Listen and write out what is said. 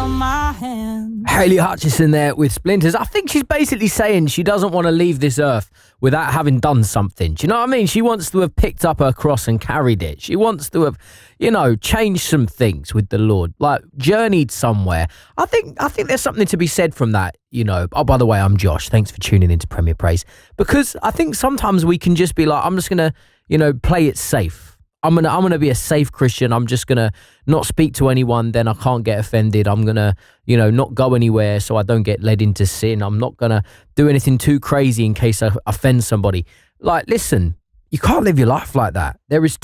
from my hand. Hayley Hutchison there with Splinters. I think she's basically saying she doesn't want to leave this earth without having done something. Do you know what I mean? She wants to have picked up her cross and carried it. She wants to have, changed some things with the Lord, like journeyed somewhere. I think there's something to be said from that, Oh, by the way, I'm Josh. Thanks for tuning into Premier Praise. Because I think sometimes we can just be like, I'm just going to, play it safe. I'm gonna be a safe Christian. I'm just gonna not speak to anyone. Then I can't get offended. I'm gonna, not go anywhere so I don't get led into sin. I'm not gonna do anything too crazy in case I offend somebody. Like, listen, you can't live your life like that. There is